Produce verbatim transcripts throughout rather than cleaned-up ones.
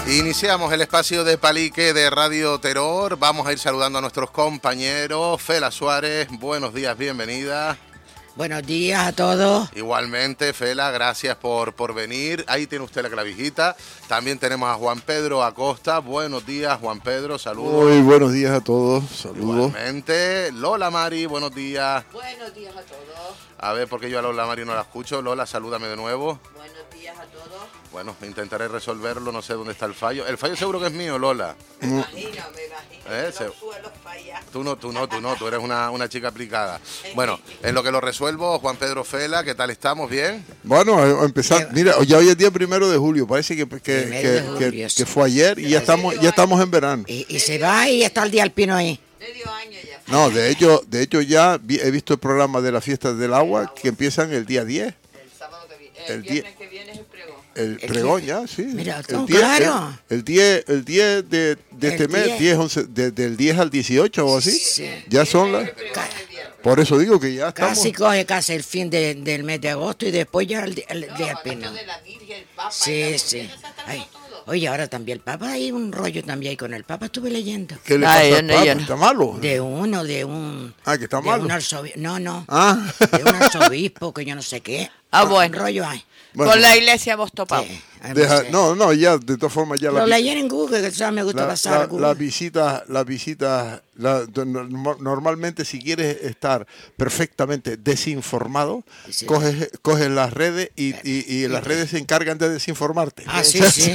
Iniciamos el espacio de Palique de Radio Terror. Vamos a ir saludando a nuestros compañeros. Fela Suárez, buenos días, bienvenida. Buenos días a todos. Igualmente, Fela, gracias por, por venir. Ahí tiene usted la clavijita. También tenemos a Juan Pedro Acosta. Buenos días, Juan Pedro, saludos. Muy buenos días a todos, saludos. Igualmente, Lola Mari, buenos días. Buenos días a todos. A ver, porque yo a Lola Mari no la escucho. Lola, salúdame de nuevo. Buenos días a todos. Bueno, intentaré resolverlo, no sé dónde está el fallo. El fallo seguro que es mío, Lola. Me imagino, me imagino. ¿Eh? Que Se... los suelos fallan. Tú no, tú no, tú no, tú eres una, una chica aplicada. Bueno, en lo que lo resuelvo, Juan Pedro Fela, ¿qué tal estamos? ¿Bien? Bueno, a empezar, mira, ya hoy es día primero de julio, parece que, que, que, julio, que, sí. que fue ayer y ya estamos, ya estamos en verano. Y, y se va y está el día alpino ahí. Medio año ya. No, de hecho, de hecho ya vi- he visto el programa de las fiestas del agua que empiezan el día diez. El sábado que viene. El, El día- viernes que viene es el pregón. El El pregón día- ya, sí. Mira, el no, diez, claro. El, el diez, el diez de, de El este mes, diez. diez, once, de- del diez al dieciocho o así. Sí. Ya son las... Ca- Por eso digo que ya estamos... Casi coge casi el fin de- del mes de agosto y después ya el, di- el No, día hablando alpino. de la Virgen, el Papa y Sí, la sí. Virgen, se atrasó Ay, todo. oye, ahora también el Papa, hay un rollo también ahí con el Papa, estuve leyendo. ¿Qué le Ay, pasa al yo no, Papa? yo no. ¿Está malo? De uno, de un... Ah, que está de malo. un arzobi- No, no. Ah. De un arzobispo que yo no sé qué. Ah, Un bueno. rollo hay. Bueno. Con la iglesia hemos topado. Sí, ay, Deja- sé. no, no, ya de todas formas ya Lo la... leí en Google, que sabes, me gusta La, pasar la- Google. las visitas, las visitas, la- de- no- normalmente si quieres estar perfectamente desinformado, Sí. coges, coges las redes y, y- y las redes se encargan de desinformarte. Ah, sí, sí.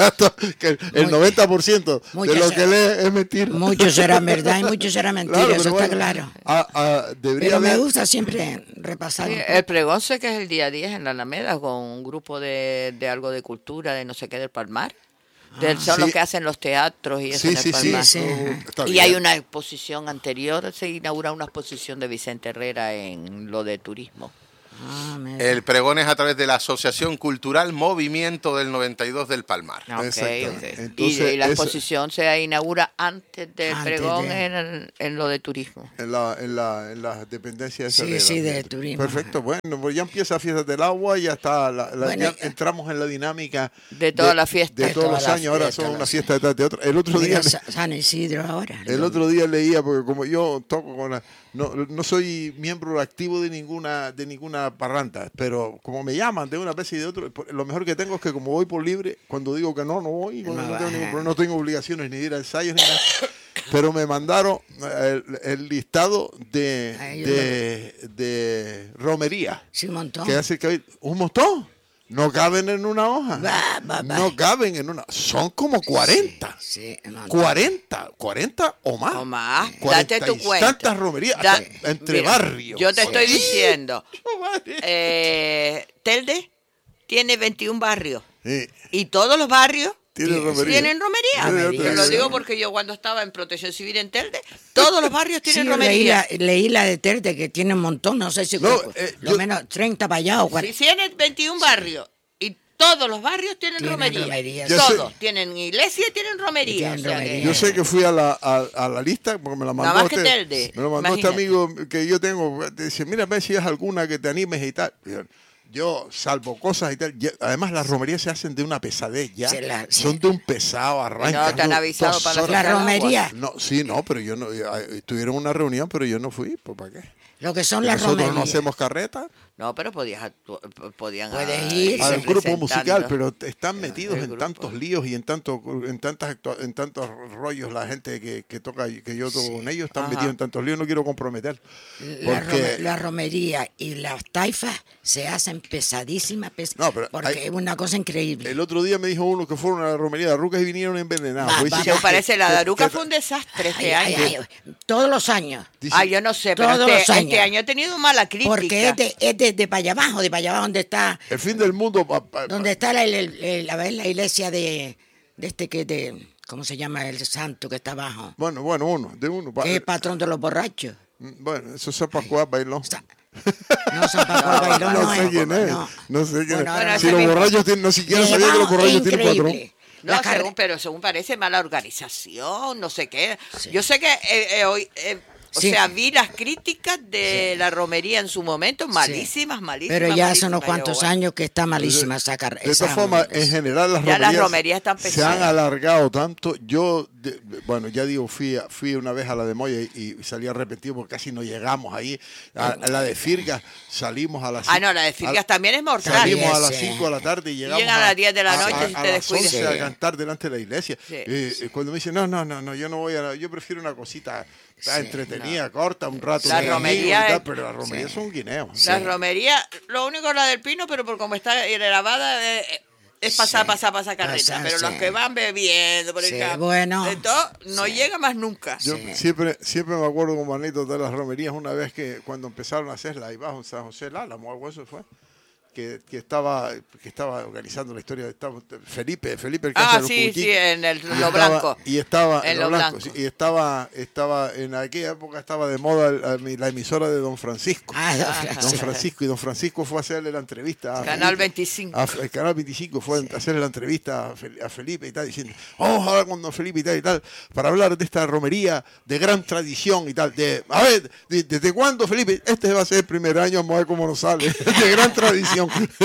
Que el el Muy- noventa por ciento de muchas- lo que lees es mentira. Mucho será verdad y mucho será mentira, Claro, eso pero está bueno, claro. ah, ah, debería Pero me haber- gusta siempre repasar. Sí, un poco. el pregón sé que es el día diez en la Alameda con un grupo de, de algo de cultura, de no sé qué, del Palmar. Del, son Sí. los que hacen los teatros y eso Sí, en el sí, sí. Palmar. Sí. uh, está Y bien. hay una exposición anterior, se inaugura una exposición de Vicente Herrera en lo de turismo. Ah, me- El pregón es a través de la Asociación Cultural Movimiento del noventa y dos del Palmar. Ok, Exactamente. ok. Entonces, y, y la esa- exposición se inaugura antes del Antes pregón de- en, el- en lo de turismo. En la, en la, en la dependencia esa Sí, de sí, la- de turismo. Perfecto, bueno, pues ya empieza Fiestas del Agua, ya está, la- la- Bueno, ya y- entramos en la dinámica De todas las fiestas. de De todos todas los las años, ahora fiestas, son una las- fiesta detrás de otra. El otro Mira, día, Sa- San Isidro ahora. el otro día leía, porque como yo toco con la, no, no soy miembro activo de ninguna, de ninguna parranda, pero como me llaman de una vez y de otra, lo mejor que tengo es que como voy por libre, cuando digo que no, no voy, no, No no va. tengo, ningún- no tengo obligaciones ni de ir a ensayos ni nada. Pero me mandaron el, el listado de, Ay, yo de, de romería. Sí, un montón. Que hace que hay un montón. No caben en una hoja. Va, va, va. No caben en una. Son como cuarenta. Sí, un montón. cuarenta. cuarenta o más. O más. cuarenta Date tu y cuenta. tantas romerías. Da- hasta entre Mira, barrios. Yo te estoy Sí. diciendo, Madre. eh, Telde tiene veintiún barrios Sí. y todos los barrios Tiene Sí, romería. tienen romería. Romería. Te lo digo porque yo cuando estaba en Protección Civil en Telde, todos los barrios Sí, tienen yo leí romería. la, leí la de Terte, que tiene un montón, no sé si No, cu- eh, lo yo- menos treinta para allá o Si cuarenta. tienen veintiún barrios y todos los barrios tienen, Tienen romería. romería. Ya Todos sé. tienen iglesia y tienen romería. Tienen o sea que- romería. Yo sé que fui a la, a, a la lista porque me la mandó Nada más que este, Telde, me lo mandó este imagínate. amigo que yo tengo. Dice, mira, ve si es alguna que te animes y tal. Y yo, Yo, salvo cosas y tal, ya- además las romerías se hacen de una pesadez ya. Se la- se- Son de un pesado, arrancan. No te han do- avisado dos para la horas. La fiesta del agua. romería, No, sí, no, pero yo no. eh, Tuvieron una reunión, pero yo no fui. ¿Pues para qué? lo que son las Nosotros romerías. no hacemos carreta. No, pero podías actu- podían Puedes ah, ir. irse Al grupo presentando. musical, pero están metidos el en grupo. tantos líos y en tanto, en tantas actua- en tantos rollos la gente que, que toca que yo toco con ellos están Ajá. metidos en tantos líos, no quiero comprometer. La, Porque rome- la romería y las taifas se hacen pesadísimas, pes- No, pero porque hay- es una cosa increíble. el otro día me dijo uno que fueron a la romería de Arucas y vinieron envenenados. Va, Pues va, dice Se que- parece, la que- de Aruca que- fue un desastre Ay, este ay, año. ay, todos los años. dice- Ay, yo no sé, pero Todos este, los años. este año he tenido mala crítica. Porque es de, es de, de para allá abajo, de para allá abajo donde está, el fin del mundo. pa- pa- donde está la, el- el- el- a ver, la iglesia de, de este que de, ¿cómo se llama? El santo que está abajo. Bueno, bueno, uno, de uno. pa- Que es el patrón de los borrachos. Bueno, eso es Pascual Bailón. Sa- No, San Pascual Bailón No no sé es. quién es. No. No sé quién Bueno, es. ahora Si no los sé. borrachos tienen, no siquiera De sabía que los abajo borrachos es tienen patrón. increíble. No, La carre- según, pero según parece mala organización, no sé qué. Yo sé que eh, eh, hoy eh, O Sí. sea, vi las críticas de la romería en su momento, malísimas, malísimas. Pero ya hace malísimas, unos yo, cuantos bueno. años que está malísima esa carrera. De todas formas, en general las Ya las romerías, romerías están se han pesadas. alargado tanto. Yo, de- bueno, ya digo, fui, a- fui una vez a la de Moya y, y salí arrepentido porque casi no llegamos ahí. A, a la de Firgas salimos a las Ah, cinco- no, la de Firgas a- también es mortal. Salimos Sí, a las sí. cinco de la tarde y llegamos llegan a las diez de la noche a, si a te las descuidas. once a Sí. cantar delante de la iglesia. Sí, Eh, sí. eh, Cuando me dicen, no, no, no, no, yo no voy a... Yo prefiero una cosita ah, entretenida, corta, un rato. La de amigos romería y tal, es- pero la romería sí. son guineos. La romería, lo único es la del pino, pero por como está grabada, eh, eh, es pasar, Sí. pasar, pasar carreta. Pasar, Pero sí. los que van bebiendo, por Sí, ejemplo, bueno. de todo, no Sí. llega más nunca. Yo siempre, siempre me acuerdo como anécdota de las romerías una vez que cuando empezaron a hacerla ahí bajo en San José el Álamo, algo eso fue, que, que estaba que estaba organizando la historia de estaba- Felipe, Felipe el Ah, Casa de los sí, Cucutín, sí, en el- y lo estaba- blanco. y estaba En lo lo blanco, blanco. sí, y estaba estaba en aquella época estaba de moda el- la emisora de Don Francisco. Ah, don Don Francisco. Francisco, y Don Francisco fue a hacerle la entrevista a Canal Felipe. veinticinco. A- el Canal veinticinco fue a hacerle la entrevista a Fel- a Felipe y tal, diciendo, vamos a hablar con Don Felipe y tal y tal, para hablar de esta romería de gran tradición y tal. De, a ver, de- ¿desde cuándo, Felipe? Este va a ser el primer año, vamos a ver cómo nos sale. De gran tradición.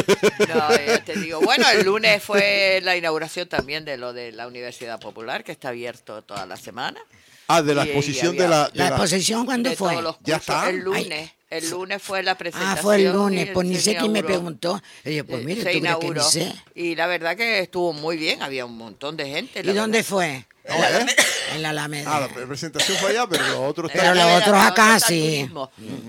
No, ya te digo. Bueno, el lunes fue la inauguración también de lo de la Universidad Popular, que está abierto toda la semana. Ah, de la Y- y exposición había- de la... de ¿La la- exposición cuándo De fue? todos los ¿Ya cursos. está? El lunes. El lunes fue la presentación. Ah, fue el y lunes. Pues ni se sé quién me inauguró. preguntó. Y yo, pues Eh, mire, se tú crees que inauguró. ni sé. Y la verdad que estuvo muy bien. Había un montón de gente. ¿Y la dónde verdad. fue? No, ¿eh? En la Alameda. Ah, la presentación fue allá, pero los otros Pero están... los Alameda, otros no, acá, no está sí. turismo.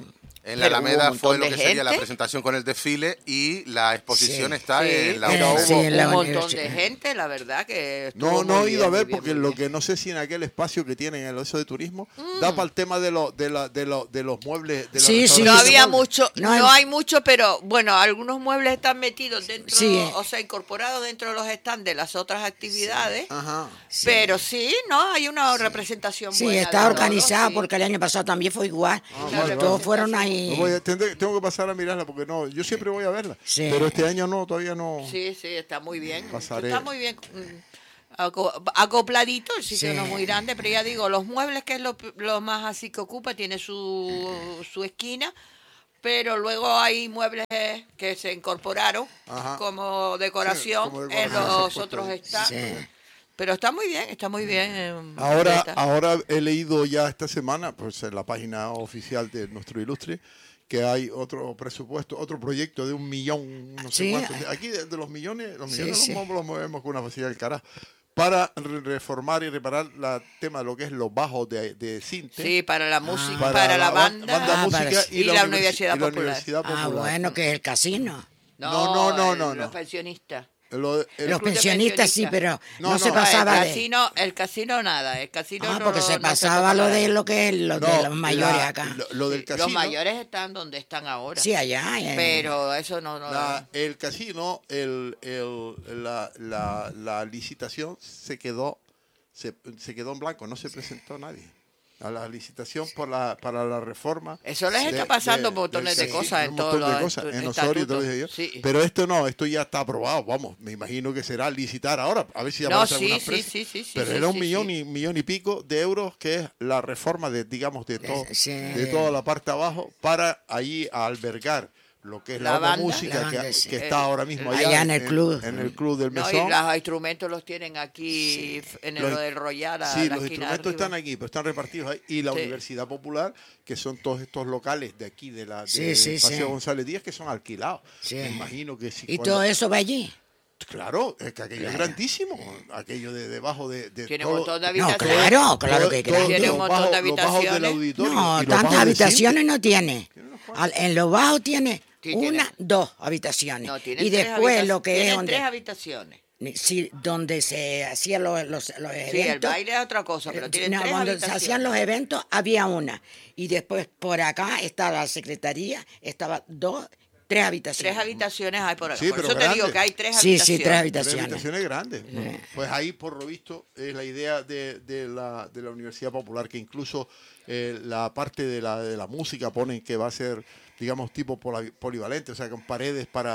En la Pero hubo Alameda un fue montón lo de que sería la gente. presentación con el desfile y la exposición Sí. está Sí, en la pero Sí, hubo en la un montón universidad. de gente, la verdad que estuvo No, no muy he ido a bien, ver muy bien, porque muy lo bien. que no sé si en aquel espacio que tienen en el eso de turismo da para el tema de, los de, la, de, los de los muebles. De la Sí, sí. No restauración de había muebles. mucho, No no, hay- hay mucho, pero bueno, algunos muebles están metidos dentro, Sí. o sea, incorporados dentro de los stands de las otras actividades. Ajá. Pero sí, no, hay una representación Sí, buena. está de organizada todo, sí. porque el año pasado también fue igual. vale, Todos vale. fueron No ahí. voy a- tendré- tengo que pasar a mirarla porque no, yo siempre voy a verla. Sí. Pero este año no, todavía no. Sí, sí, está muy bien. Pasaré. Está muy bien mm, aco- acopladito, el sitio Sí. no es muy grande, pero ya digo, los muebles que es lo, lo más así que ocupa, tiene su, su esquina, pero luego hay muebles que se incorporaron Ajá. como decoración, Sí, como en decoración, los se ha otros puesto stands. Sí. Pero está muy bien, está muy bien. eh, Ahora, Violeta. ahora he leído ya esta semana, pues en la página oficial de nuestro ilustre, que hay otro presupuesto, otro proyecto de un millón, no sé Sí. cuánto. Aquí de, de los millones, los Sí, millones sí. los, los movemos con una facilidad del carajo. Para re- reformar y reparar la tema de lo que es los bajos de, de Cinte. Sí, para la música, para, para, la ban- banda, banda Ah, música para- y, y la universi- Universidad y la Popular. Universidad Ah, Popular. bueno, que es el casino. No, no, no, el- no, Los no. pensionistas. Lo de- el- Los club de pensionistas sí, pensionistas. pero No, no, no. se Ah, pasaba el de... casino, el casino nada, el casino Ah, no porque lo- se no pasaba toca lo nada. de lo que es lo de no, los mayores la- acá. Lo, lo del Sí, casino. Los mayores están donde están ahora. Sí, allá. eh. Pero eso no, no La- el casino, el, el- la, la, la licitación se quedó, se, se quedó en blanco, no se presentó nadie. A la licitación por la, para la reforma. Eso les de- está pasando de- montones del de casino, cosas en un todos montón de los cosas. estu- En Osorio, te lo dije yo. estatutos. Sí. Pero esto no, esto ya está aprobado, vamos. Me imagino que será licitar ahora, a ver si No, aparece sí, alguna sí, empresa. sí, sí, sí, Pero sí, era un sí, millón sí. y millón y pico de euros que es la reforma de, digamos, de todo, Sí. de toda la parte abajo para allí albergar lo que es la, La otra banda. música La que, banda, sí. que está ahora mismo Allá allá en el club. en el club del No, Mesón. y los instrumentos los tienen aquí en el Los- lo del Royal. a Sí, la los esquina instrumentos arriba. están aquí, pero están repartidos ahí. Y la Sí. Universidad Popular, que son todos estos locales de aquí, de la de Sí, sí, Paseo sí. González Díaz, que son alquilados. Sí. Me imagino que sí. Y cuando- todo eso va allí. Claro, es que aquello es grandísimo. Aquello de debajo de, de Tiene todo- un montón de No, habitaciones. claro, claro todo- que es todo- grande. Tiene un los montón bajos- de los bajos del habitaciones. auditorio No, y los tantas bajos de habitaciones cine. no tiene. Al- en lo bajo tiene Sí, tiene. una, dos habitaciones. No, tienen y tres después habitac- lo que es tienen donde, tres habitaciones. sí, donde se hacían los, los, los eventos. Sí, el baile es otra cosa, pero tienen No, tres cuando se habitaciones. hacían los eventos había una. Y después por acá estaba la secretaría, estaba dos, tres habitaciones. Tres habitaciones hay por acá. Sí, por pero eso te grande. digo que hay tres Sí, sí, habitaciones. tres Tres habitaciones. habitaciones grandes. Pues ahí, por lo visto, es la idea de, de la, de la Universidad Popular, que incluso eh, la parte de la, de la música ponen que va a ser, digamos, tipo pola- polivalente, o sea, con paredes para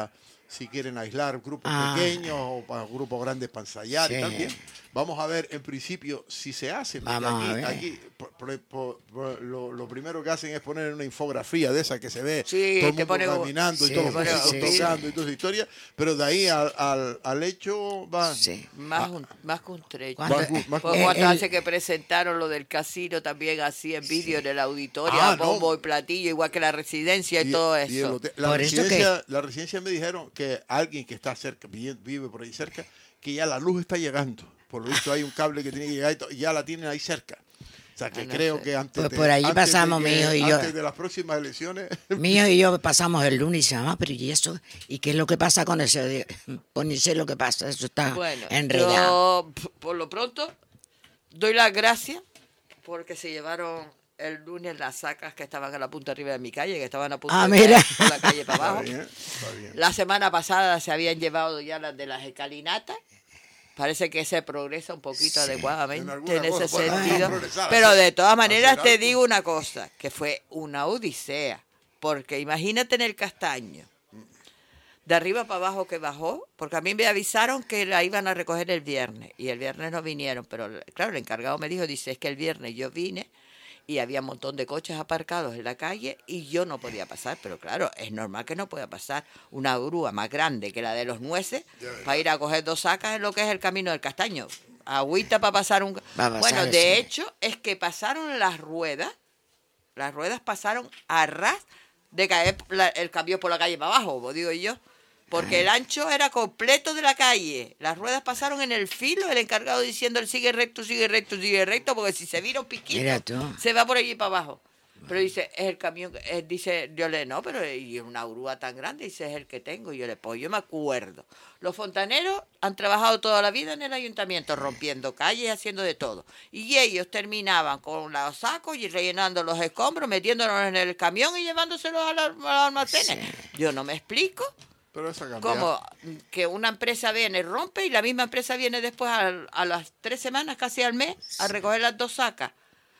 si quieren aislar grupos Ah. pequeños o para grupos grandes para ensayar Sí. y también. Vamos a ver en principio si se hace. porque Vamos aquí, a ver. aquí por- por- por- por- lo, lo primero que hacen es poner una infografía de esa que se ve Sí, todo el te mundo pone- caminando Sí, y todos los bueno, músicos sí, tocando y toda esa historia, pero de ahí al, al, al hecho va. Sí. Más, un, más que un trecho. Cuando- Más gu- más Pues eh, cuando el- hace que presentaron lo del casino también así en vídeo en el auditorio, Ah, a bombo no. y platillo, igual que la residencia y, Y- todo y el eso. hotel- la, Por eso que- residencia, la residencia me dijeron que alguien que está cerca, vive, vive por ahí cerca, que ya la luz está llegando. Por lo visto hay un cable que tiene que llegar y to- y ya la tienen ahí cerca. O sea que Ah, no creo sé. que antes, Pues de, por ahí antes pasamos, de que- mi hijo y yo. antes de las próximas elecciones. Mi hijo y yo pasamos el lunes y dice, mamá, pero ¿y eso? ¿Y qué es lo que pasa con eso? Digo, Pues ni sé lo que pasa, eso está Bueno, enredado. yo p- por lo pronto doy las gracias porque se llevaron el lunes las sacas que estaban a la punta arriba de mi calle, que estaban a punto Ah, de mira. caer por la calle para Está abajo. bien, está bien. La semana pasada se habían llevado ya las de las escalinatas. Parece que se progresa un poquito Sí. adecuadamente En en, alguna ese cosa, bueno, sentido. vamos a progresar, Pero hacer- de todas maneras hacer te algo. digo una cosa, que fue una odisea. Porque imagínate en el Castaño, de arriba para abajo que bajó, porque a mí me avisaron que la iban a recoger el viernes y el viernes no vinieron, pero claro, el encargado me dijo, dice, es que el viernes yo vine y había un montón de coches aparcados en la calle y yo no podía pasar, pero claro, es normal que no pueda pasar una grúa más grande que la de los nueces para ir a coger dos sacas en lo que es el camino del Castaño. Agüita para pasar un... Va a pasar, bueno, de sí. hecho, es que pasaron las ruedas, las ruedas pasaron a ras de caer la- el camión por la calle para abajo, como digo yo. Porque el ancho era completo de la calle. Las ruedas pasaron en el filo, el encargado diciendo, él sigue recto, sigue recto, sigue recto, porque si se vira un piquito, Mira tú. se va por allí para abajo. Pero dice, es el camión, eh, dice, yo le, no, pero y una grúa tan grande, dice, es el que tengo. Y yo le, pues yo me acuerdo. Los fontaneros han trabajado toda la vida en el ayuntamiento, rompiendo calles, haciendo de todo. Y ellos terminaban con los sacos y rellenando los escombros, metiéndolos en el camión y llevándoselos a, la- a los almacenes. Yo no me explico Pero esa cantidad- cómo que una empresa viene, rompe y la misma empresa viene después a, a las tres semanas, casi al mes, a recoger las dos sacas.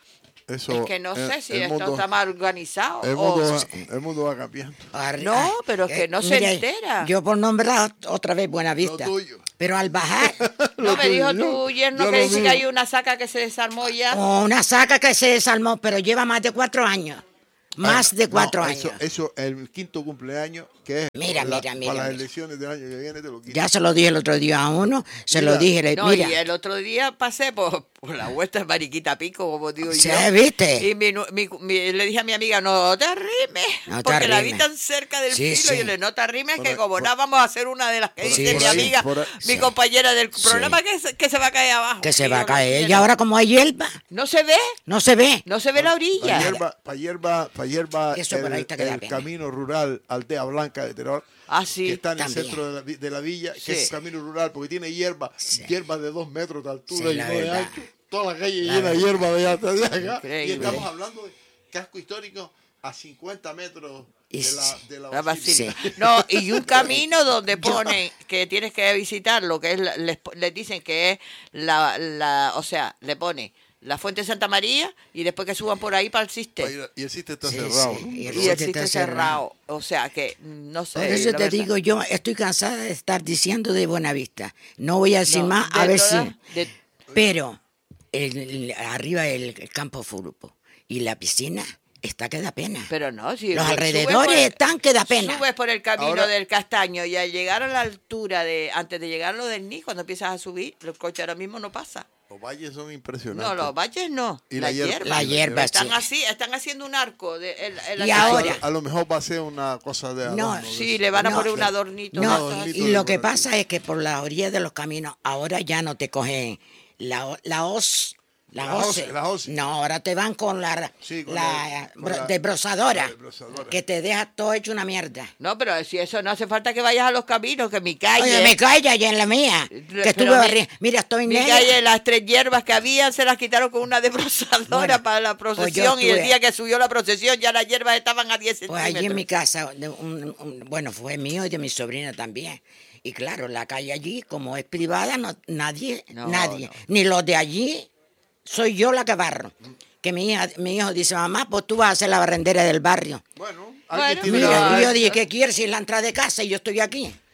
eso, Es que no el- sé si el esto mundo- está mal organizado. El o- mundo, va, el mundo va cambiando. Arri- No, ah, pero es que no se entera. Yo por nombrar otra vez Buenavista. Lo tuyo. Pero al bajar, No, me dijo tuyo, tu yerno yo que lo dice que mío. hay una saca que se desarmó ya. una saca que se desarmó, pero lleva más de cuatro años. Más de cuatro No, años. Eso, eso, el quinto cumpleaños, que es Mira, la- mira, mira, para las mira. elecciones del año que viene, te lo quito. Ya se lo dije el otro día a uno, se Mira. lo dije, le- No, mira. y el otro día pasé por, por la vuelta de Mariquita Pico, como digo Sí, yo. ¿viste? Y mi nu- mi- mi- le dije a mi amiga, no te arrimes, No te porque la vi arrimes. tan cerca del Sí, filo. sí. Y yo le no te arrimes, Por que ahí- como por- nada vamos a hacer una de las que por- dice sí, mi por ahí, amiga, por ahí- mi sí. compañera del Sí. programa, que se, que se va a caer abajo. Que se Y va yo a no caer. quiero. Y ahora como hay hierba, No se ve, no se ve. no se ve la Para orilla. hierba, pa' hierba, pa' hierba Eso por el, ahí te queda el bien. camino rural Aldea Blanca de Teror, Ah, sí. que está en También. el centro de la, vi- de la villa, Sí. que es un camino rural, porque tiene hierba, Sí. hierba de dos metros de altura Sí, y la no de verdad. ancho. Toda la calle La llena de verdad. hierba de allá hasta de acá. Y Increíble. estamos hablando de casco histórico a cincuenta metros Y de la, sí. de la La basílica. basílica. No, y un camino donde ponen que tienes que visitar lo que es, la- les, les dicen que es la, la, o sea, le pone la Fuente de Santa María y después que suban por ahí para el Ciste. Pa' ir- Y el sitio está Sí, cerrado. sí, ¿no? y el Y sitio el Ciste está cerrado. O sea que, no sé. Por eso la te verdad. digo, yo estoy cansada de estar diciendo de Buenavista. No voy a decir No, más, de a ver todas- si. de- Pero el- el- arriba el, el campo Furupo y la piscina está que da pena. Pero no, si Los subes alrededores por- están que da pena. Subes por el camino Ahora- del Castaño y al llegar a la altura de, antes de llegar a lo del Ni, cuando empiezas a subir, el coche ahora mismo no pasa. Los valles son impresionantes. No, los valles no. Y la, la hierba. hierba. La hierba, Están sí. así, están haciendo un arco. De, en- en la Y Eso ahora- A, a lo mejor va a ser una cosa de No, adorno, de Sí, eso. le van a No, poner un de- adornito. un No, adornito y de lo que decorativo. pasa es que por las orillas de los caminos ahora ya no te cogen la, o- la hoz. La, La hoz. hoce, la hoce. No, ahora te van con la, Sí, con la, el- con bro- la- desbrozadora, la desbrozadora. que te deja todo hecho una mierda. No, pero si eso no hace falta que vayas a los caminos, que mi calle. Oye, me cae ya en la mía, Pero que estuve mi- barriendo. Mira, estoy Mi negra. calle, las tres hierbas que habían, se las quitaron con una desbrozadora Bueno, para la pues yo procesión. Y el estuve- día que subió la procesión, ya las hierbas estaban a diez Pues allí en mi centímetros. casa, de un- un- bueno, fue mío y de mi sobrina también. Y claro, la calle allí, como es privada, no, nadie, No, nadie, no. ni los de allí, soy yo la que barro. Que mi, hija, mi hijo dice, mamá, pues tú vas a ser la barrendera del barrio. Bueno, Bueno, alguien tiene pero- que- Mira, y yo dije, ¿qué quieres si es la entrada de casa y yo estoy aquí?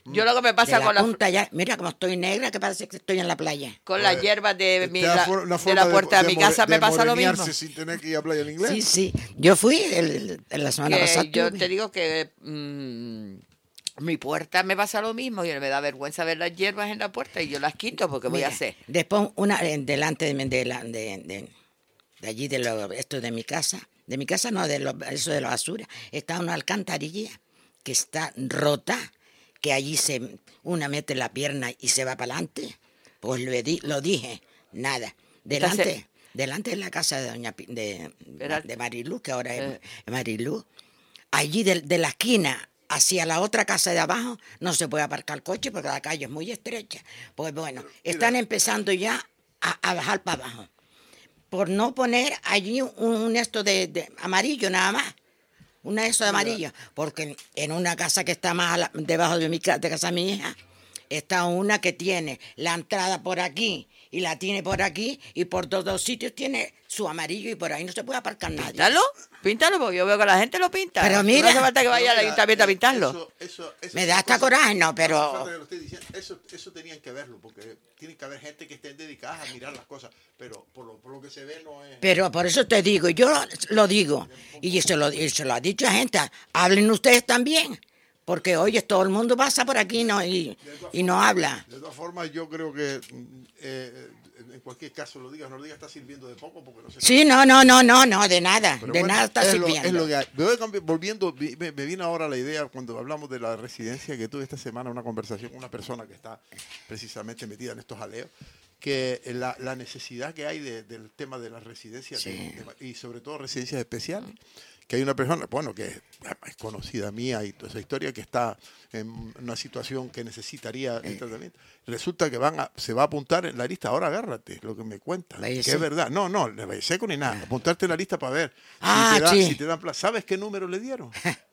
Yo lo que me De pasa la con, la, punta ya, mira como estoy negra, que parece que estoy en la playa. con las hierbas de, mi, Te da la, for- una de forma la puerta de, mi more- casa de me pasa lo mismo. morenearse sin tener que ir a playa en inglés. Sí, sí. Yo fui el, el- la semana Que pasada. yo tuve. te digo que mm, mi puerta me pasa lo mismo y me da vergüenza ver las hierbas en la puerta y yo las quito porque voy a Mira, hacer. Después, una, eh, delante de, mi- de, la- de, de- de allí, de lo, esto de mi casa, de mi casa no, de lo, eso de la basura, está una alcantarilla que está rota, que allí se una mete la pierna y se va para adelante. Pues lo, di- lo dije, nada. Delante, Entonces- delante de la casa de doña Pi- de, Era- de Marilú, que ahora Eh. es Marilú, allí de, de la esquina hacia la otra casa de abajo no se puede aparcar el coche porque la calle es muy estrecha. Pues bueno, están empezando ya a, a bajar para abajo. Por no poner allí un, un esto de, de amarillo nada más. Un eso de amarillo. Porque en, en una casa que está más a la- debajo de mi ca- de casa de mi hija, está una que tiene la entrada por aquí y la tiene por aquí y por todos sitios tiene su amarillo y por ahí no se puede aparcar nadie. Píntalo, píntalo, porque yo veo que la gente lo pinta. Pero mira- no hace falta que vaya al Mira, ayuntamiento a eh, pintarlo. eso- eso- esas Me da hasta cosas- coraje, no, pero- no hace falta que lo esté diciendo. Eso, eso tenían que verlo, porque tiene que haber gente que estén dedicadas a mirar las cosas, pero por lo, por lo que se ve no es... Pero por eso te digo, yo lo digo, y se lo, y se lo ha dicho a gente, hablen ustedes también, porque oye, todo el mundo pasa por aquí no y, y no habla. De todas formas, yo creo que mm, eh, en cualquier caso lo digas, no lo digas, está sirviendo de poco, porque no se Sí, no, no, no, no, no, de nada, Pero de bueno, nada está es lo, sirviendo. es lo que hay. Me voy cambi- volviendo, vi- me, me vino ahora la idea cuando hablamos de la residencia que tuve esta semana, una conversación con una persona que está precisamente metida en estos jaleos, que la, la necesidad que hay de- del tema de las residencias Sí. de- de- y sobre todo residencias especiales, que hay una persona, bueno, que es, es conocida mía y toda esa historia, que está en una situación que necesitaría el tratamiento. Resulta que van a, se va a apuntar en la lista, ahora agárrate, lo que me cuentan, que Valle es verdad. No, no, no vaya seco ni nada, apuntarte en la lista para ver Ah, si, te dan, sí. si te dan plaza. ¿Sabes qué número le dieron?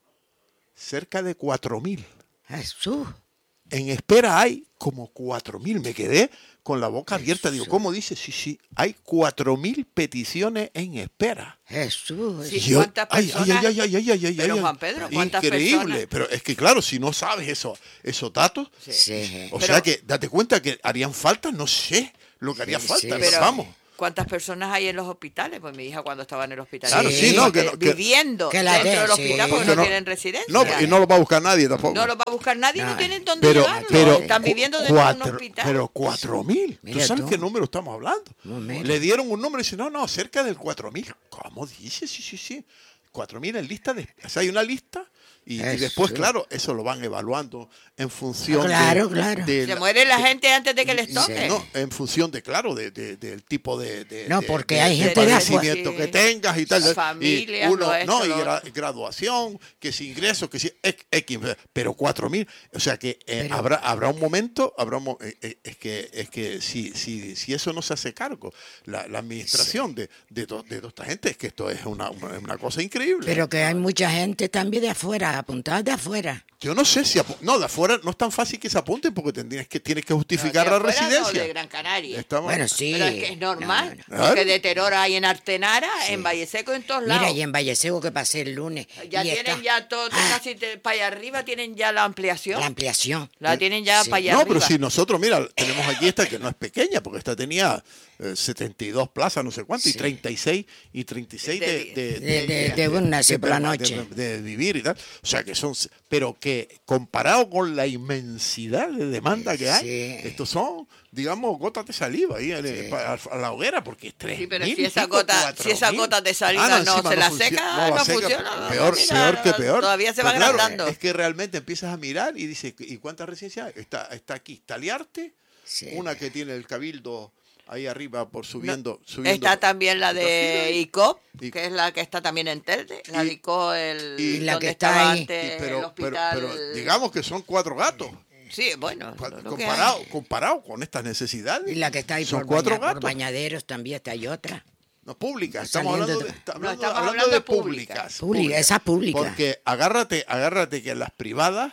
Cerca de cuatro mil. Jesús, En espera hay como cuatro mil. Me quedé con la boca abierta. Digo, ¿cómo dice? Sí, sí, hay cuatro mil peticiones en espera. Jesús. Sí. Y yo- ¿Cuántas ay, ay, personas? ay, ay, ay, ay, ay, Pero, ay, Juan Pedro, ¿cuántas increíble. personas? Pero es que claro, si no sabes eso, esos datos, Sí. o Pero- sea que date cuenta que harían falta, no sé lo que haría Sí, falta, sí, pero Pero, vamos. ¿cuántas personas hay en los hospitales? Pues mi hija cuando estaba en el hospital. Claro, sí, vive- no, que no- que- viviendo que la dentro de- del sí. hospital porque Que no, tienen residencia. No, y no lo va a buscar nadie tampoco. No lo va a buscar nadie, no, No. tienen dónde pero, llevarlo. pero Están cu- viviendo dentro de un cuatro, hospital. pero cuatro mil. ¿Tú Mira sabes tú. qué número estamos hablando? No, mira. Le dieron un número y dice, no, no, cerca del cuatro mil. ¿Cómo dice? Sí, sí, sí. Cuatro mil en lista de... O sea, hay una lista y, y Eso. después, claro, eso lo van evaluando en función de... Claro, claro. de Se la- muere la de- gente antes de que les y- toque. No, en función de, claro, de, de- del tipo de, de- No, de- porque de- hay de gente de padecimiento afuera. que tengas y tal. Las y familias, uno, lo esto, no, y lo gra- otro. graduación, que si ingresos, que si X, X, pero cuatro mil. O sea que eh, Pero- habrá habrá un momento, habrá un mo- eh, eh, es que es que si, si, si eso no se hace cargo, la, la administración de, de, to- de toda esta gente, es que esto es una, una, una cosa increíble. Pero que hay mucha gente también de afuera, apuntada de afuera. Yo no sé si apu- no, de afuera no es tan fácil que se apunten porque tendrías que tienes que justificar De la afuera, no, residencia. de Gran Canaria. Estamos- Bueno, sí. Pero es que es normal, No, no. porque Claro. de terror hay en Artenara, en Valle Seco, en todos lados. Mira, y en Vallecego que pasé el lunes. Ya y tienen está- ya todo, Ah, casi te- para allá arriba tienen ya la ampliación. la ampliación. La tienen ya Sí. para allá No, arriba. pero si nosotros, mira, tenemos aquí esta que no es pequeña, porque esta tenía eh, setenta y dos plazas, no sé cuánto, y Sí. treinta y seis, y treinta y seis de, De- de, de- de- de una, sí, por la perma- noche. De, de vivir y tal. O sea, que son, pero que comparado con la inmensidad de demanda que hay, Sí. estos son, digamos, gotas de saliva ahí en- Sí. pa- a, la hoguera, porque es tres Sí, pero mil si y esa pico, gota, cuatro si esa mil. gota de saliva Ah, no, encima se la funci- seca, la no seca, funciona. Peor, Mira, peor que peor. todavía se va Pero claro, agrandando. es que realmente empiezas a mirar y dices, ¿y cuántas residencias hay? Está, está aquí, Taliarte, Sí. una que tiene el Cabildo ahí arriba por subiendo. subiendo Está también la de y, ICOP, y- que es la que está también en Telde. La y- de ICOP, el, y la donde que está estaba ahí. antes el pero, pero, hospital. pero digamos que son cuatro gatos. Sí, bueno, Pa- lo- lo que comparado, hay. comparado con estas necesidades. Y la que está ahí son por, cuatro baña- por gatos. bañaderos también está hay otra. No, públicas. Estamos Saliendo hablando de, de- está No, hablando, estamos hablando hablando de de públicas. públicas. Pública, esa pública. Porque agárrate, agárrate que las privadas,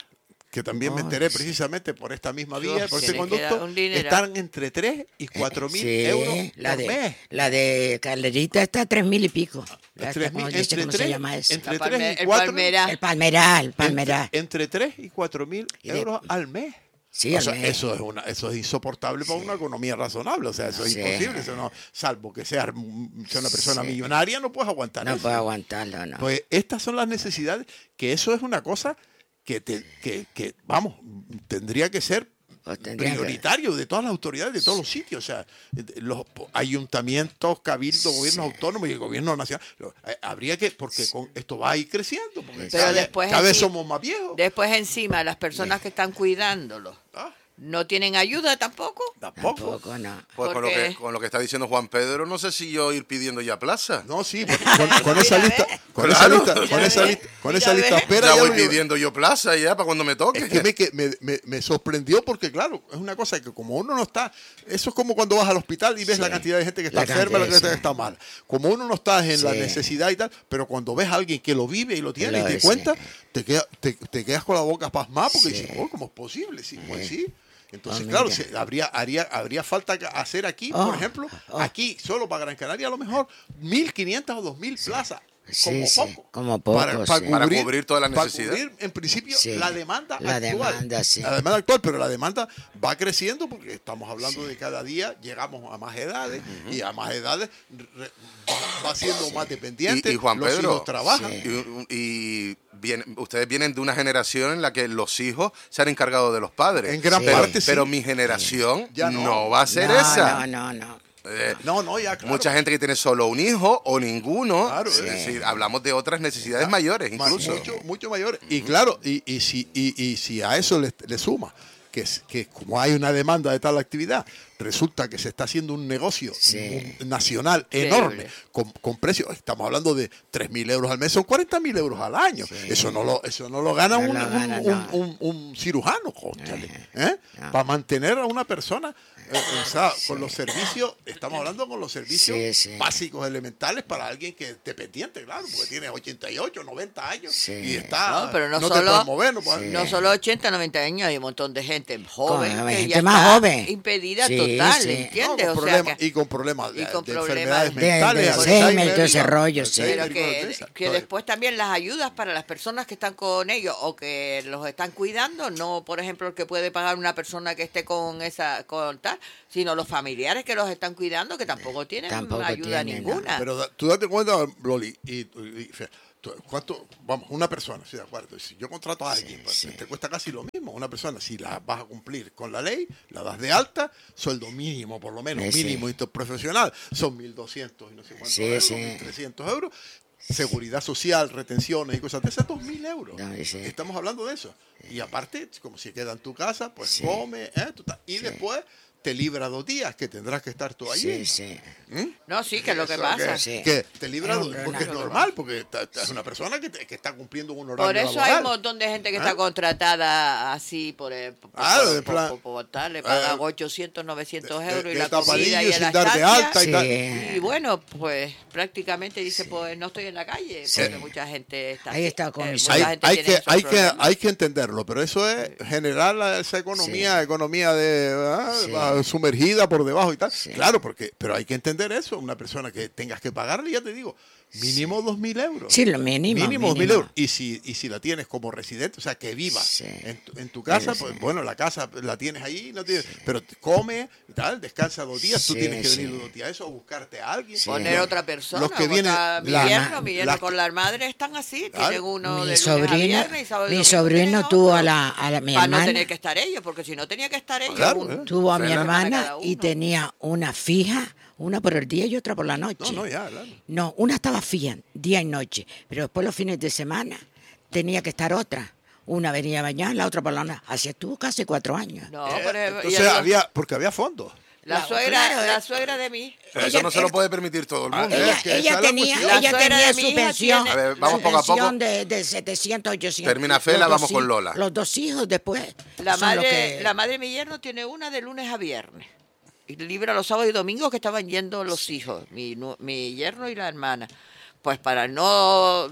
que también me Oh, enteré sí. precisamente por esta misma Sí, vía, por este tiene que dar conducto, un dineral. están entre tres y cuatro mil Sí, euros la por de, mes. La de Carlerita está a tres mil y pico. La Tres esta, mil- ¿cómo, dice, entre ¿cómo se tres- llama eso? entre La tres palme- y el cuatro, palmeral. El palmeral, entre, palmeral. entre tres y cuatro mil Y de- euros al mes. Sí, O al sea, mes. eso es una, eso es insoportable para una economía razonable. O sea, eso es Sí. imposible. Eso no, salvo que sea, sea una persona Sí. millonaria, no puedes aguantar No eso. puedo aguantarlo, no. Pues estas son las necesidades, que eso es una cosa que, te, que, que, vamos, tendría que ser Pues tendrían que- prioritario de todas las autoridades de todos los sitios. O sea, los ayuntamientos, cabildos, gobiernos autónomos y el gobierno nacional. lo- eh, Habría que, porque con, esto va a ir creciendo. Porque Pero cada, después cada vez así- somos más viejos. Después encima, las personas que están cuidándolo Ah, no tienen ayuda tampoco. tampoco. Tampoco, no. Pues con lo, Porque- que, con lo que está diciendo Juan Pedro, no sé si yo ir pidiendo ya plaza. No, sí, porque con, con esa Mira, lista, ve. con Claro. esa lista, con Mira, esa ve. lista, con Mira, esa lista ve. espera, ya ya voy lo- pidiendo yo plaza ya para cuando me toque. Es que, me, que me, me, me sorprendió porque, claro, es una cosa que como uno no está, eso es como cuando vas al hospital y ves Sí. la cantidad de gente que está La enferma, la cantidad, gente que sí. está mal. Como uno no está en la Sí. necesidad y tal, pero cuando ves a alguien que lo vive y lo tiene Lo y te es, cuenta, sí. te, queda, te, te quedas con la boca pasmada porque Sí. dices, oh, ¿cómo es posible? Sí, pues sí. Entonces, Ah, claro, mira. se- habría, haría, habría falta que hacer aquí, Oh, por ejemplo, oh. aquí, solo para Gran Canaria, a lo mejor mil quinientas o dos mil plazas. Sí, Como sí, poco. como poco, Para, sí. para Para cubrir, cubrir toda la para necesidad. cubrir, en principio, Sí. la demanda La actual. demanda, sí. La demanda actual, pero la demanda va creciendo porque estamos hablando de cada día, llegamos a más edades y a más edades re- va, va siendo más dependiente. Y, y Juan los Pedro, hijos trabajan. Sí. y, y viene- ustedes vienen de una generación en la que los hijos se han encargado de los padres. En gran Sí. pero, parte sí. pero mi generación Ya no. no. va a ser no, esa. No, no, no. Eh, No, no, ya, claro. Mucha gente que tiene solo un hijo o ninguno. Claro, es sí. decir, hablamos de otras necesidades mayores Ma- incluso. Mucho, mucho mayor. Y claro, y, y, si, y, y si a eso le, le suma que, es- que como hay una demanda de tal actividad, resulta que se está haciendo un negocio Sí. mu- nacional Increíble. enorme, con, con precios, estamos hablando de tres mil euros al mes, son cuarenta mil euros al año. Eso no lo, eso no lo gana, No un, lo un- gana, un- no. un- un cirujano, cónchale, Ajá. ¿eh? No. Para mantener a una persona. eh, o sea, con los servicios, estamos hablando con los servicios Sí, sí. básicos, elementales para alguien que es dependiente, claro, porque tiene ochenta y ocho, noventa años Sí. y está. No, pero no te solo- puedes mover, no puedes- No solo ochenta, noventa años, hay un montón de gente joven Con- que gente ya más está joven. impedida Sí, total, sí. No, ¿entiendes? con o sea problemas- que, y con problemas de, y con de problemas enfermedades de- mentales, de Alzheimer Alzheimer y todo y ese la- rollo, sí. pero Alzheimer y cosas de que, esas. que Entonces, después también las ayudas para las personas que están con ellos o que los están cuidando, no por ejemplo el que puede pagar una persona que esté con esa con tal, sino los familiares que los están cuidando que tampoco tienen Tampoco ayuda tienen, ninguna. Pero da- tú date cuenta, Loli, y, y- y- fe- tú- ¿cuánto? Vamos, una persona, estoy de acuerdo. Si yo contrato a alguien, pues, sí. te cuesta casi lo mismo. Una persona, si la vas a cumplir con la ley, la das de alta, sueldo mínimo, por lo menos, Sí, sí. mínimo interprofesional, son mil doscientos y no sé cuántos Sí, euros, sí. mil trescientos euros. Seguridad social, retenciones y cosas de esas, dos mil euros. No, y sí. Estamos hablando de eso. Y aparte, como si queda en tu casa, pues Sí. come, ¿eh? Tú estás- y después te libra dos días que tendrás que estar tú allí. Sí, sí. No, sí, que es lo que Eso pasa. Que, Sí. que te libra, Es un- porque es una- normal, porque ta- ta- es una persona que, te- que está cumpliendo un horario Por eso laboral. hay un montón de gente que está ¿Ah? contratada así por, el- por, Claro, por- de por- plan- por- por tal, le pagan eh, ochocientos, novecientos de- euros de- y de la comida tapadillo, y sin la dar de alta y Sí. tal. Y bueno, pues prácticamente dice, pues no estoy en la calle, Sí. porque mucha gente está Ahí así. está con Eh, mis- mucha Hay, gente hay tiene que, esos hay, que, problemas. hay que entenderlo, pero eso es generar la- esa economía, economía de ah, Sí. va sumergida por debajo y tal. Sí. Claro, porque, pero hay que entender eso. Una persona que tengas que pagarle, ya te digo, mínimo dos mil euros. Sí, lo mínimo. Mínimo dos mil mínimo. euros. Y si, y si la tienes como residente, o sea, que viva Sí. en, tu, en tu casa, Sí, pues sí. bueno, la casa la tienes ahí, no tienes, pero te come, y tal, descansa dos días, tú Sí, tienes que sí. venir dos días a eso, o buscarte a alguien. Sí. Poner otra persona. Los que como vienen- está mi la- yerno, mi yerno la- con la madre están así. Claro. Tienen uno de Mi lunes a sobrino, viernes y sábado y mi domingo tienen sobrino tuvo otro. a la, a la mi Para no hermana. tener que estar ellos, porque si no tenía que estar ellos. Claro, un- ¿eh? Tuvo a mi una semana hermana cada y uno. tenía una fija, una por el día y otra por la noche. No, no, ya, claro. No, una estaba fija, día y noche, pero después los fines de semana tenía que estar otra. Una venía a bañar, la otra por la noche. Así estuvo casi cuatro años. No, Eh, pero y entonces el- había, porque había fondos. la Claro, suegra, claro, la eh. suegra de mí. Pero eso Ella- no se lo puede permitir todo el Ah, mundo. eh. Ella, es que ella esa es la tenía, cuestión. La ella suegra tenía de mi su hija pensión, tiene- A ver, vamos su poco a poco. pensión de, de setecientos, ochocientos. Termina Fela, Los vamos dos con hij- Lola. Los dos hijos después. La son los madre, que- la madre de mi yerno tiene una de lunes a viernes. Y libra los sábados y domingos que estaban yendo los hijos, mi, nu- mi yerno y la hermana. Pues para no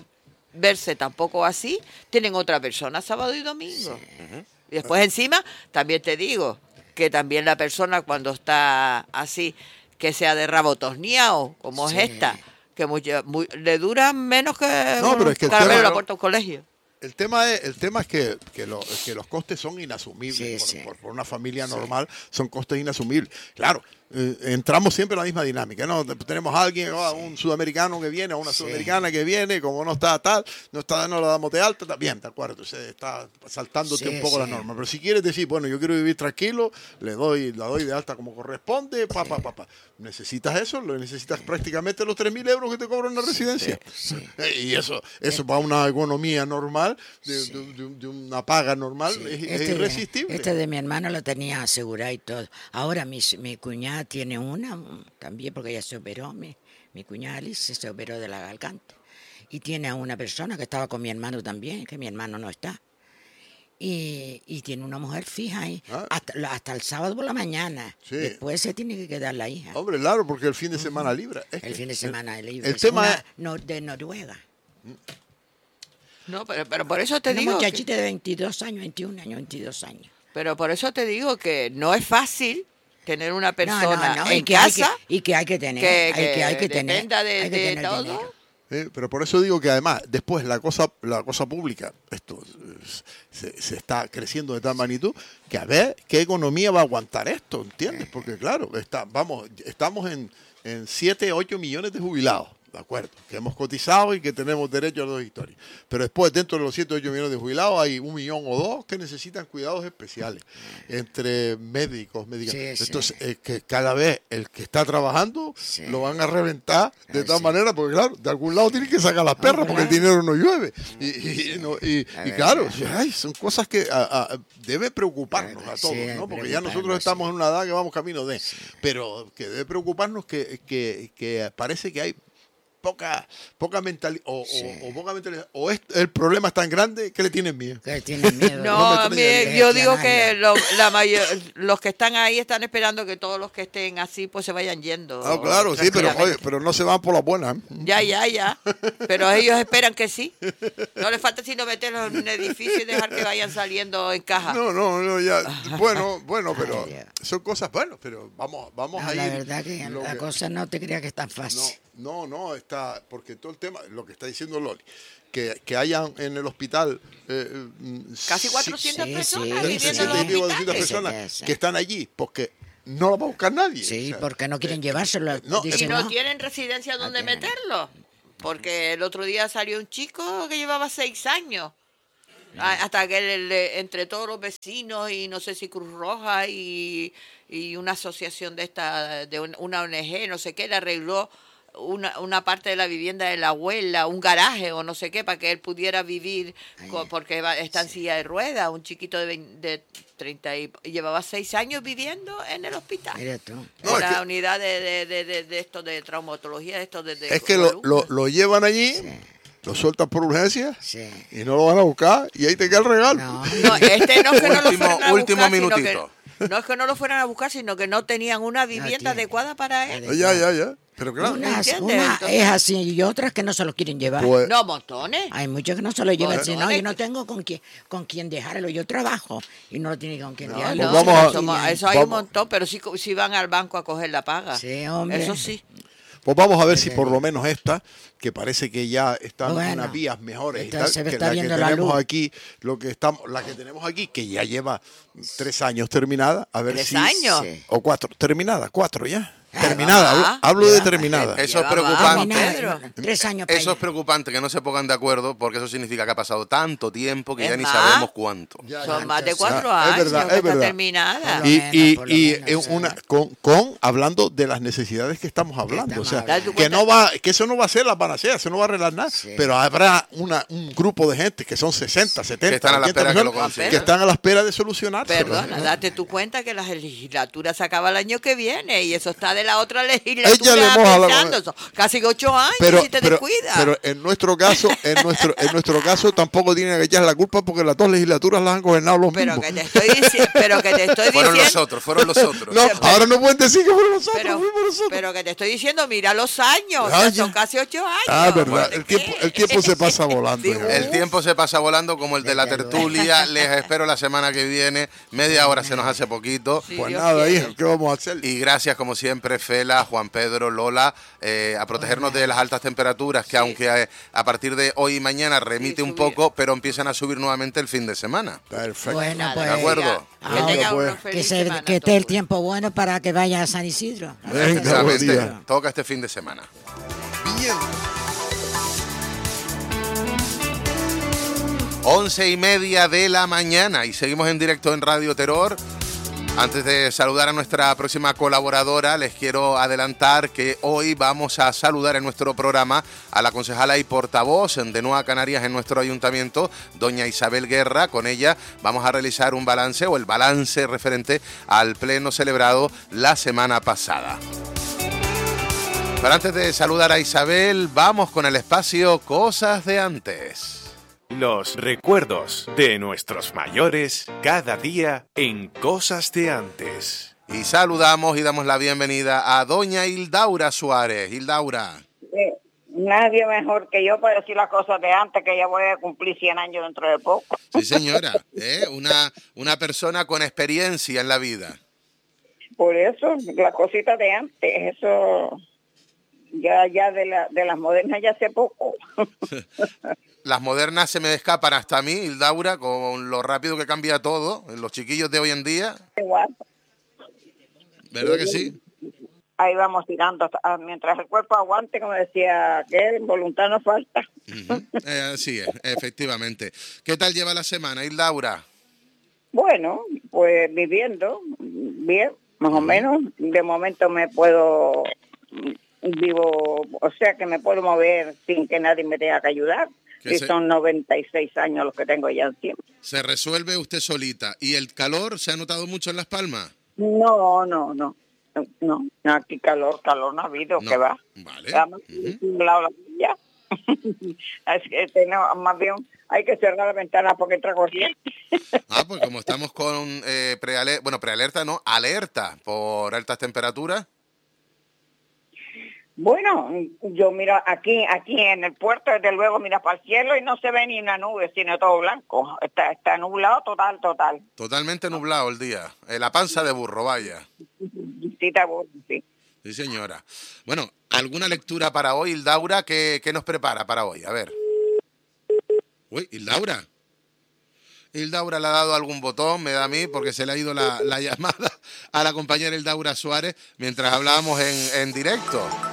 verse tampoco así, tienen otra persona sábado y domingo. Y después encima, también te digo, que también la persona cuando está así, que sea de rabo torneado, como Sí. es esta, que muy- muy- le dura menos que No, pero es que el caramelo tema- a la puerta de un colegio. El tema es, el tema es que, que, lo- que los costes son inasumibles. Sí, por, sí. por- por una familia normal son costes inasumibles. Claro, eh, entramos siempre en la misma dinámica. ¿No? Tenemos a alguien, oh, un sudamericano que viene, o una Sí. sudamericana que viene, como no está tal, no está, no la damos de alta, está bien, de acuerdo. Entonces está saltándote Sí, un poco sí. las normas. Pero si quieres decir, bueno, yo quiero vivir tranquilo, le doy, la doy de alta como corresponde, pa, pa, pa, pa. ¿Necesitas eso? Lo necesitas prácticamente los tres mil euros que te cobran una residencia. Y eso, eso para una economía normal, de, de- de- de una paga normal, es, es Este, irresistible. este de mi hermano lo tenía asegurado y todo. Ahora mi, mi cuñada tiene una mm, también porque ella se operó. Mi, mi cuñada Alice se operó de la garganta. Y tiene a una persona que estaba con mi hermano también, que mi hermano no está. Y, y tiene una mujer fija ahí, Ah. hasta, hasta el sábado por la mañana. Sí. Después se tiene que quedar la hija. Hombre, claro, porque el fin de semana libra. Es El que fin de semana es libre. El Es tema una es, no- de Noruega. No, pero, pero por eso te Una digo. que- muchachita de veintidós años, veintiún años, veintidós años. pero por eso te digo que no es fácil tener una No, persona no, no, en y que hay casa que- y que hay que tener, que, hay que, hay que tener, dependa de, hay que de tener todo. dinero. eh, pero por eso digo que además, después la cosa, la cosa pública, esto eh, se, se está creciendo de tal magnitud que a ver qué economía va a aguantar esto, ¿entiendes? Porque claro, está, vamos, estamos en, en siete, ocho millones de jubilados. De acuerdo, que hemos cotizado y que tenemos derecho a las dos historias. Pero después, dentro de los siete o ocho millones de jubilados, hay un millón o dos que necesitan cuidados especiales. Entre médicos, medicamentos. Sí, sí. Entonces, es que cada vez el que está trabajando Sí. lo van a reventar de Ah, tal sí. manera, porque claro, de algún lado tienen que sacar las perras porque el claro. dinero no llueve. Y, y- y no- y- La y claro, verdad. ay, son cosas que a- a- debe preocuparnos a Sí, todos, debe ¿no? Porque ya nosotros preocuparnos, estamos sí. en una edad que vamos camino de. Pero que debe preocuparnos que, que, que parece que hay poca poca mentalidad o, o- o poca mentalidad o es, el problema es tan grande que le tienen miedo. Que tienen miedo. No No, me a extraña mí, que yo gestionarlo. digo que lo- la mayor, los que están ahí están esperando que todos los que estén así pues se vayan yendo. Ah, claro, sí, pero tranquilamente. oye, pero no se van por las buenas. ¿eh? Ya, ya, ya. Pero ellos esperan que sí. No les falta sino meterlos en un edificio y dejar que vayan saliendo en caja. No, no, no, ya. Bueno, bueno, pero Ay, Dios. son cosas, bueno, pero vamos, vamos No, a ir. la verdad que lo la que- cosa no te creas que es tan fácil. No, no, no, está, porque todo el tema, lo que está diciendo Loli, que, que hayan en el hospital eh, mm, Casi sí- cuatrocientas sí, personas sí, viviendo en sí, los ciento y pico, doscientas hospitales. personas Sí, sí. que están allí porque no la va a buscar nadie. Sí, O sea, porque no quieren llevárselo. no, dicen, Y no no. tienen residencia donde tienen. meterlo. Porque el otro día salió un chico que llevaba seis años. A- Hasta que le- le- entre todos los vecinos y no sé si Cruz Roja y, y una asociación de esta, de un- una O N G, no sé qué, le arregló una, una parte de la vivienda de la abuela, un garaje o no sé qué, para que él pudiera vivir, co- porque va- está en silla de ruedas, un chiquito de, veinte de treinta y llevaba seis años viviendo en el hospital. Mira tú. No, en es la que- unidad de, de, de, de, de esto de traumatología, de esto de, de es que lo, columna. lo, lo llevan allí, lo sueltan por urgencia Sí. y no lo van a buscar y ahí te queda el regalo. No. No, este no es que no lo Último- fueran a último buscar, sino minutito. que, no es que no lo fueran a buscar, sino que no tenían una vivienda tiene. adecuada para él. Ya, ya, ya. Pero claro, Unas- ¿entiendes? una Entonces- es así y otras que no se lo quieren llevar. pues, No, montones. Hay muchos que no se lo llevan. Bueno, Dicen, no, es yo no que- tengo con quién, con quién dejarlo. Yo trabajo y no lo tiene con quién No, dejarlo. pues No, vamos a- eso, mo- eso hay un vamos. montón, pero sí, sí van al banco a coger la paga. Sí, hombre. Eso sí. pues vamos a ver si por lo menos esta, que parece que ya están Bueno, en unas vías mejores y esta tal, se que está la que viendo la tenemos luz. aquí, lo que estamos, la que tenemos aquí, que ya lleva tres años terminada, a ver ¿Tres si años? Sí. o cuatro, terminada, cuatro ya, Ah, terminada, hablo, va. hablo de Ya va. terminada. Eso es Ya va, preocupante. vamos, Pedro. Tres años para Eso es allá. preocupante que no se pongan de acuerdo porque eso significa que ha pasado tanto tiempo que Es ya ni más, sabemos cuánto. Ya, Son ya, más de ya, cuatro ya, es años verdad, que es está verdad. terminada. Por lo Y, menos, y, por lo y menos, en sí. una con, con hablando de las necesidades que estamos hablando, estamos o sea, hablando. que no va, que eso no va a ser la panacea, eso no va a arreglar nada, Sí. pero habrá una, un grupo de gente que son sesenta, setenta, Que están a la ochenta espera que lo personas consigan. que están a la espera de solucionarse. Perdona, date tú cuenta que la legislatura se acaba el año que viene y eso está de la la otra legislatura Ella le moja la- pensando eso. Casi ocho años Pero, si te pero, descuidas. pero en nuestro caso, en nuestro, en nuestro caso tampoco tienen que echar la culpa porque las dos legislaturas las han gobernado los Pero mismos. que te estoy diciendo, pero que te estoy Fueron los diciendo, otros, fueron los otros. No, ahora no pueden decir que fueron nosotros, pero, fuimos nosotros. pero que te estoy diciendo, mira los años, Ah, ya ya. son casi ocho años. Ah, verdad, ¿De el qué? tiempo, el tiempo se pasa volando. Sí, ya. El tiempo se pasa volando como el de la tertulia. Les espero la semana que viene. Media hora se nos hace poquito. Sí, Pues Dios nada, quiere. hijo, ¿qué vamos a hacer? Y gracias, como siempre, Fela, Juan Pedro, Lola, eh, a protegernos de las altas temperaturas, que aunque eh, a partir de hoy y mañana remite Sí, un subir. poco, pero empiezan a subir nuevamente el fin de semana. Perfecto. Bueno, Nada, pues. ¿De acuerdo? Que Ahora, tengan pues, una Que, feliz se, semana que esté el todos. tiempo bueno para que vaya a San Isidro. Venga, buen Exactamente. día. Toca este fin de semana. Bien. Once y media de la mañana y seguimos en directo en Radio Terror. Antes de saludar a nuestra próxima colaboradora, les quiero adelantar que hoy vamos a saludar en nuestro programa a la concejala y portavoz de Nueva Canarias en nuestro ayuntamiento, doña Isabel Guerra. Con ella vamos a realizar un balance o el balance referente al pleno celebrado la semana pasada. Pero antes de saludar a Isabel, vamos con el espacio Cosas de Antes. Los recuerdos de nuestros mayores cada día en Cosas de Antes. Y saludamos y damos la bienvenida a doña Hildaura Suárez. Hildaura. Eh, nadie mejor que yo para decir las cosas de antes, que ya voy a cumplir cien años dentro de poco. Sí, señora. ¿eh? Una, una persona con experiencia en la vida. Por eso, las cositas de antes, eso ya ya de, la, de las modernas ya hace poco. Las modernas se me escapan hasta a mí, Hildaura, con lo rápido que cambia todo. Los chiquillos de hoy en día, Igual, ¿verdad que sí? ahí vamos tirando, hasta- mientras el cuerpo aguante, como decía aquel, voluntad no falta. Ujú. Eh, así es, efectivamente. ¿Qué tal lleva la semana, Hildaura? Bueno, pues viviendo bien, más o menos. De momento me puedo, vivo, o sea que me puedo mover sin que nadie me tenga que ayudar. Que Y se- son noventa y seis años los que tengo ya encima. Se resuelve usted solita. ¿Y el calor se ha notado mucho en Las Palmas? No, no, no. No, aquí calor, calor no ha habido, No. que va. Vale. Estamos Ujú. al lado de la playa. Así que tenemos, más bien hay que cerrar la ventana porque entra corriente. Ah, pues como estamos con eh, prealerta, bueno, prealerta no, alerta por altas temperaturas. Bueno, yo miro aquí, aquí en el puerto, desde luego mira para el cielo y no se ve ni una nube, sino todo blanco. Está, está nublado total, total. Totalmente nublado el día. Eh, la panza de burro, vaya. Sí, está bueno, sí. Sí, señora. Bueno, ¿alguna lectura para hoy, Hildaura? ¿Qué, qué nos prepara para hoy? A ver. Uy, Hildaura. Hildaura le ha dado algún botón, me da a mí, porque se le ha ido la, la llamada a la compañera Hildaura Suárez mientras hablábamos en, en directo.